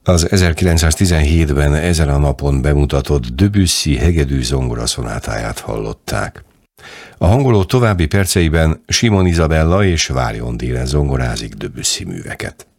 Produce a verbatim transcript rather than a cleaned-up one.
Az ezerkilencszáztizenhétben ezen a napon bemutatott Debussy hegedű zongora szonátáját hallották. A hangoló további perceiben Simon Izabella és Várjon Délen zongorázik Debussy műveket.